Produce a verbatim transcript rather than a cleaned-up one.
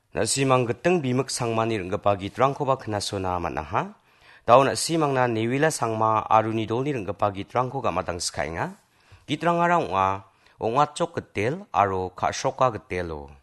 Na simang geteng bimek sangmani renggepa gitrangkoba kenasona matnaha. Dau na simang na newila sangma aruni dolni renggepa gitrangko gamadang skainga. Gitrangara unga unga cok getel aro kashoka getelo.